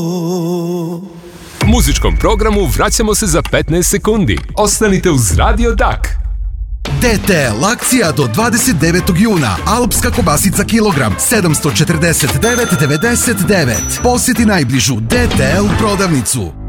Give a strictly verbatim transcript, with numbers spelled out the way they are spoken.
Muzičkom programu vraćamo se za petnaest sekundi. Ostanite uz Radio Dak. T T L akcija do dvadeset devetog juna. Alpska kobasica kilogram sedamsto četrdeset devet devedeset devet. Posjeti najbližu D T L prodavnicu.